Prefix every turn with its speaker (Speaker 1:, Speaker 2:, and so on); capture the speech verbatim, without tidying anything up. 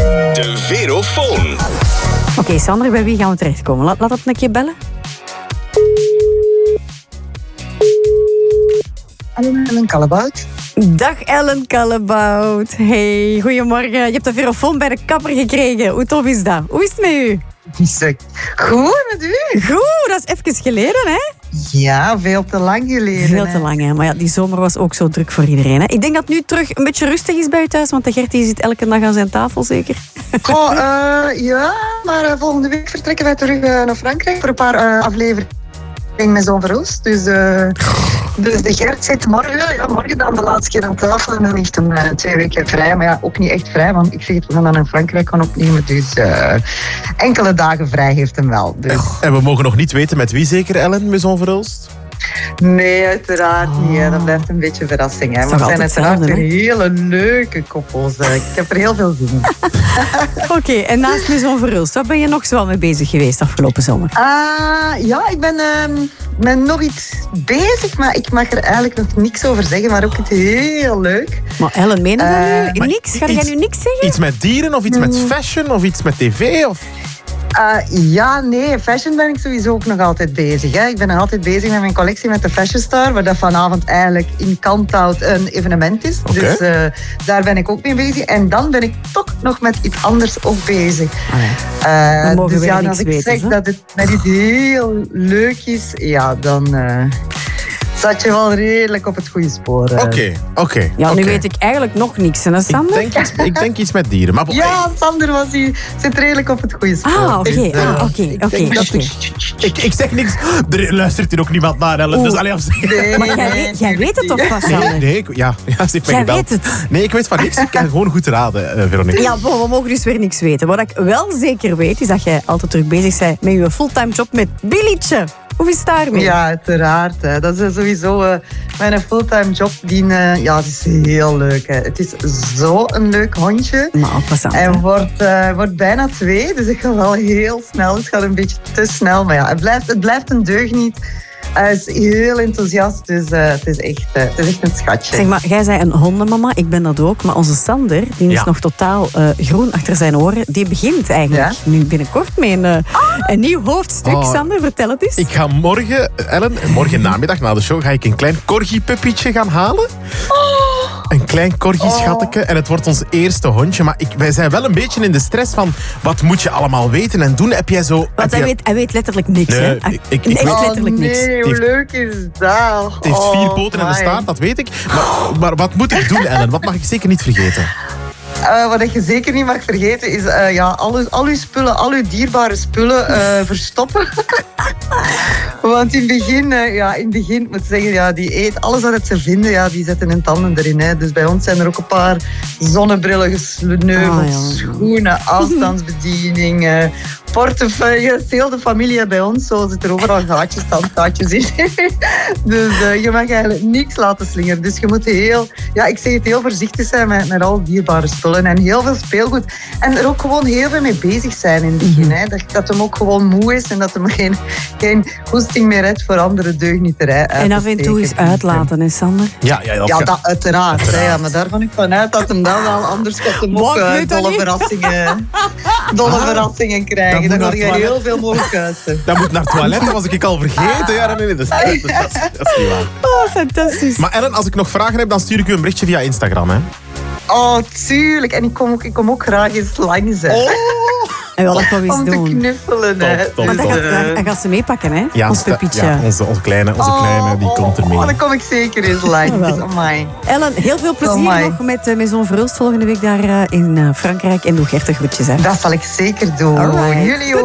Speaker 1: De Verofoon.
Speaker 2: Oké, okay, Sander, bij wie gaan we terechtkomen? Laat, laat dat een keer bellen.
Speaker 3: Ellen Kallebout.
Speaker 2: Dag Ellen Kallebout. Hey, goedemorgen. Je hebt de Verofoon bij de kapper gekregen. Hoe tof is dat? Hoe is het met u?
Speaker 3: Goed met u?
Speaker 2: Goed, dat is even geleden, hè?
Speaker 3: Ja, veel te lang geleden.
Speaker 2: Veel te lang, hè. Maar ja, die zomer was ook zo druk voor iedereen, hè. Ik denk dat het nu terug een beetje rustig is bij u thuis, want de Gert die zit elke dag aan zijn tafel, zeker?
Speaker 3: Goh, uh, ja, maar uh, volgende week vertrekken wij terug uh, naar Frankrijk voor een paar uh, afleveringen met Zo'n Verhulst. Dus, uh, dus de Gert zit morgen, ja, morgen dan de laatste keer aan tafel en dan heeft hem uh, twee weken vrij. Maar ja, ook niet echt vrij, want ik zeg het, we gaan dan in Frankrijk gaan opnemen. Dus uh, enkele dagen vrij heeft hem wel. Dus.
Speaker 4: En we mogen nog niet weten met wie zeker, Ellen, met Zo'n Verhulst?
Speaker 3: Nee, uiteraard oh. niet. Hè. Dat blijft een beetje verrassing. Hè. Maar het zijn uiteraard een hele leuke koppels. Hè. Ik heb er heel veel zin in.
Speaker 2: Oké, okay, en naast me Zo'n Verhulst, wat ben je nog zo mee bezig geweest afgelopen zomer?
Speaker 3: Uh, ja, ik ben, uh, ben nog iets bezig, maar ik mag er eigenlijk nog niks over zeggen. Maar ook het heel leuk.
Speaker 2: Maar Ellen, meen je dat uh, nu? Niks? Ga jij nu niks zeggen?
Speaker 4: Iets met dieren of iets met fashion of iets met tv? Of...
Speaker 3: Uh, ja, nee, fashion ben ik sowieso ook nog altijd bezig. Hè. Ik ben nog altijd bezig met mijn collectie met de Fashion Star, waar dat vanavond eigenlijk in Kanthout een evenement is. Okay. Dus uh, daar ben ik ook mee bezig. En dan ben ik toch nog met iets anders ook bezig.
Speaker 2: Uh, uh, dus
Speaker 3: ja, als ik
Speaker 2: weten,
Speaker 3: zeg
Speaker 2: hè?
Speaker 3: dat het met iets heel leuk is, ja, dan... Uh, zat je wel redelijk op het goede spoor.
Speaker 4: Oké, okay, oké. Okay,
Speaker 2: ja, nu
Speaker 4: okay.
Speaker 2: weet ik eigenlijk nog niks. En Sander?
Speaker 4: Ik denk, iets, ik denk iets met dieren. Maar...
Speaker 3: Ja, Sander was hier, zit redelijk op het goede spoor.
Speaker 2: Ah, oké, oké.
Speaker 4: Ik zeg niks. Er luistert hier ook niemand naar, Ellen. Dus alleen
Speaker 2: nee, maar jij, nee, weet, jij weet het toch vast, Sander?
Speaker 4: Nee, nee ik, ja, ja, ze heeft mij
Speaker 2: jij
Speaker 4: gebeld.
Speaker 2: Weet het.
Speaker 4: Nee, ik weet van niks. Ik kan gewoon goed raden, uh, Veronique.
Speaker 2: Ja, bon, we mogen dus weer niks weten. Wat ik wel zeker weet, is dat jij altijd terug bezig bent met je fulltime job met Billietje. Hoe is het daarmee?
Speaker 3: Ja, uiteraard. Hè. Dat is sowieso uh, mijn fulltime job. Die, uh, ja, het is heel leuk. Hè. Het is zo'n leuk hondje.
Speaker 2: Maar passant,
Speaker 3: hij wordt, uh, wordt bijna twee, dus ik ga wel heel snel. Het gaat een beetje te snel, maar ja, het blijft, het blijft een deugniet. Hij is heel enthousiast, dus uh, het, is echt, uh, het is echt een schatje.
Speaker 2: Zeg maar, jij zei een hondenmama, ik ben dat ook. Maar onze Sander, die is ja. nog totaal uh, groen achter zijn oren. Die begint eigenlijk ja? nu binnenkort met een, uh, een nieuw hoofdstuk. Oh. Sander, vertel het eens.
Speaker 4: Ik ga morgen, Ellen, morgen namiddag na de show ga ik een klein corgi-puppietje gaan halen. Oh. Een klein corgi-schatteke. Oh. En het wordt ons eerste hondje. Maar ik, wij zijn wel een beetje in de stress van wat moet je allemaal weten en doen. Heb jij zo...
Speaker 2: Want hij,
Speaker 4: jij...
Speaker 2: weet, hij weet letterlijk niks,
Speaker 4: nee,
Speaker 2: hè?
Speaker 4: Ik, ik, ik,
Speaker 2: nee,
Speaker 4: ik weet
Speaker 2: letterlijk
Speaker 3: nee,
Speaker 2: niks.
Speaker 3: Hoe leuk is dat?
Speaker 4: Het heeft vier poten en een staart, dat weet ik. Maar, maar wat moet ik doen, Ellen? Wat mag ik zeker niet vergeten?
Speaker 3: Uh, wat je zeker niet mag vergeten is uh, ja, al, uw, al uw spullen, al uw dierbare spullen uh, verstoppen. Want in het begin, uh, ja, in het begin moet ik zeggen, ja, die eet alles wat ze vinden, ja, die zetten hun tanden erin. Hè. Dus bij ons zijn er ook een paar zonnebrillen gesneuveld, oh, ja. schoenen, afstandsbediening, uh, portefeuilles. Heel de familie bij ons, zo zit er overal gaatjes, tandgaatjes in. Dus uh, je mag eigenlijk niks laten slingeren. Dus je moet heel, ja, ik zeg het, heel voorzichtig zijn met, met al dierbare spullen. En heel veel speelgoed. En er ook gewoon heel veel mee bezig zijn in het begin. Hè. Dat, dat hem ook gewoon moe is en dat hem geen, geen goesting meer heeft voor andere deugnieterij.
Speaker 2: En af en toe eens uitlaten, hè, Sander?
Speaker 4: Ja, ja, dat
Speaker 3: ja dat uiteraard. uiteraard. Hè, ja, maar daar ga ik vanuit dat hem dan wel anders gaat hem ook uh, dolle, verrassingen, dolle ah, verrassingen krijgen. Dan ga je heel veel mogelijk uit.
Speaker 4: Dat moet naar het toilet, dat was ik al vergeten. Ja, nee, nee, dat, is, dat, is, dat, is, dat is niet waar.
Speaker 2: Oh, fantastisch.
Speaker 4: Maar Ellen, als ik nog vragen heb, dan stuur ik u een berichtje via Instagram, hè?
Speaker 3: Oh, tuurlijk. En ik kom ook, ik kom ook graag eens langs. Hè.
Speaker 4: Oh.
Speaker 2: En wel dat wel eens
Speaker 3: om
Speaker 2: doen.
Speaker 3: te knuffelen.
Speaker 4: Top,
Speaker 3: hè.
Speaker 4: top,
Speaker 2: maar dan
Speaker 4: top.
Speaker 2: gaat, dan, dan gaat ze meepakken, hè?
Speaker 4: Ja,
Speaker 2: ons puppietje.
Speaker 4: Ja, onze, onze kleine, onze kleine die
Speaker 3: oh,
Speaker 4: komt ermee.
Speaker 3: Oh, dan kom ik zeker eens langs.
Speaker 2: Oh,
Speaker 3: amai.
Speaker 2: Ellen, heel veel plezier
Speaker 3: oh,
Speaker 2: nog met uh, Maison Verhulst volgende week daar uh, in uh, Frankrijk. En doe Gert de groetjes, hè?
Speaker 3: Dat zal ik zeker doen. Alright. Jullie ook.